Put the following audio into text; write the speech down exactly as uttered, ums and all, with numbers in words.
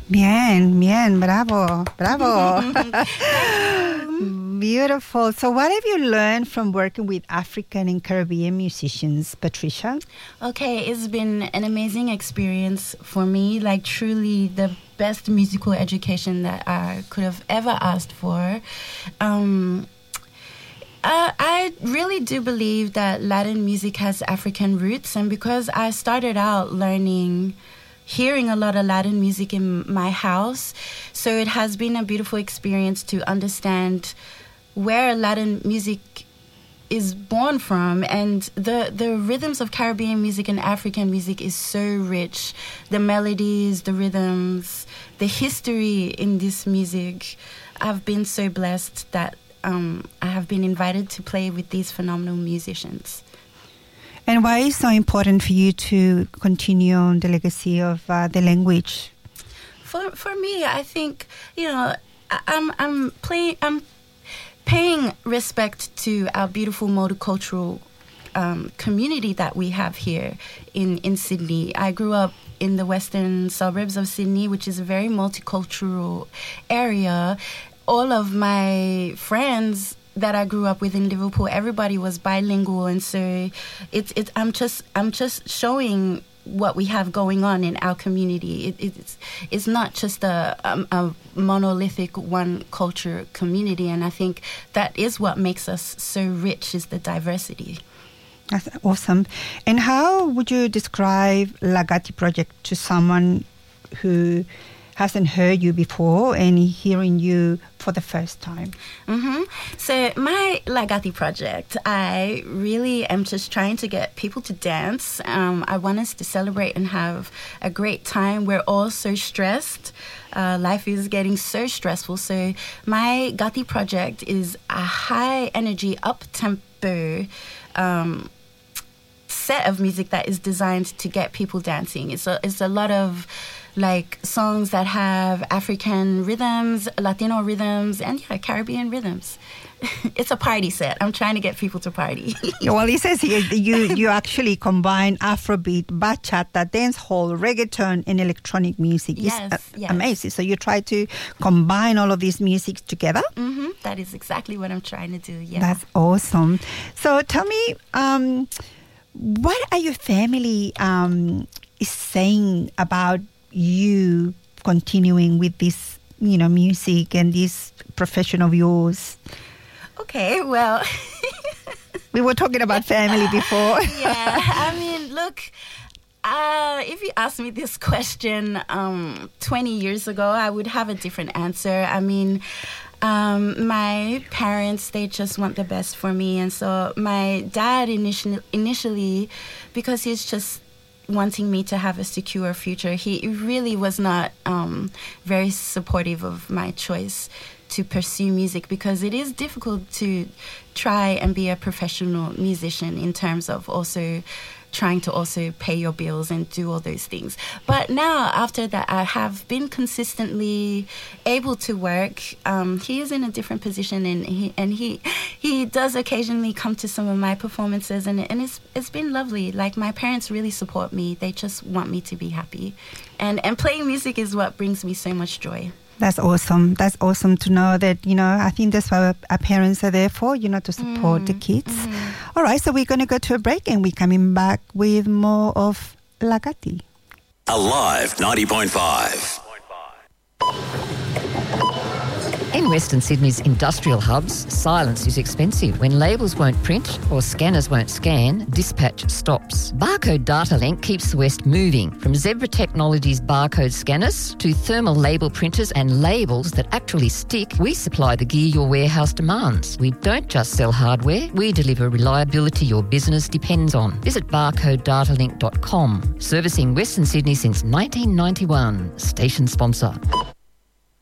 Bien, bien, bravo, bravo. Beautiful. So what have you learned from working with African and Caribbean musicians, Patricia? Okay, it's been an amazing experience for me, like truly the best musical education that I could have ever asked for. Um, I, I really do believe that Latin music has African roots, and because I started out learning hearing a lot of Latin music in my house, so it has been a beautiful experience to understand where Latin music is born from, and the the rhythms of Caribbean music and African music is so rich. The melodies, the rhythms, the history in this music. I've been so blessed that um, I have been invited to play with these phenomenal musicians. And why is it so important for you to continue on the legacy of uh, the language? For for me, I think, you know, I, I'm I'm playing I'm paying respect to our beautiful multicultural um, community that we have here in, in Sydney. I grew up in the western suburbs of Sydney, which is a very multicultural area. All of my friends that I grew up with in Liverpool, everybody was bilingual, and so it's it's I'm just I'm just showing what we have going on in our community. It, it's it's not just a, a, a monolithic one culture community, and I think that is what makes us so rich, is the diversity. That's awesome. And how would you describe Lagati Project to someone who hasn't heard you before and hearing you for the first time? Mm-hmm. So my Lagati project, I really am just trying to get people to dance. Um, I want us to celebrate and have a great time. We're all so stressed. Uh, life is getting so stressful. So my Gati project is a high energy, up-tempo um, set of music that is designed to get people dancing. It's a, it's a lot of like songs that have African rhythms, Latino rhythms, and yeah, Caribbean rhythms. It's a party set. I'm trying to get people to party. Well, it says here you you actually combine Afrobeat, bachata, dancehall, reggaeton, and electronic music. Yes, it's a- yes. amazing. So you try to combine all of these musics together. Mm-hmm. That is exactly what I'm trying to do. Yeah, That's awesome. So tell me, um, what are your family um, is saying about you continuing with this, you know, music and this profession of yours? Okay, well, We were talking about family before. yeah, I mean, look, uh, if you asked me this question um, twenty years ago, I would have a different answer. I mean, um, my parents, they just want the best for me. And so my dad initially, initially because he's just wanting me to have a secure future, he really was not um, very supportive of my choice to pursue music, because it is difficult to try and be a professional musician in terms of also trying to also pay your bills and do all those things. But now, after that, I have been consistently able to work. Um, he is in a different position, and he and he he does occasionally come to some of my performances, and and it's it's been lovely. Like, my parents really support me. They just want me to be happy, and and playing music is what brings me so much joy. That's awesome. That's awesome to know that, you know, I think that's what our, our parents are there for, you know, to support mm, the kids. Mm-hmm. All right, so we're going to go to a break, and we're coming back with more of Lagati. Alive ninety point five. In Western Sydney's industrial hubs, silence is expensive. When labels won't print or scanners won't scan, dispatch stops. Barcode Data Link keeps the West moving. From Zebra Technologies barcode scanners to thermal label printers and labels that actually stick, we supply the gear your warehouse demands. We don't just sell hardware, we deliver reliability your business depends on. Visit barcode data link dot com. Servicing Western Sydney since nineteen ninety-one. Station sponsor.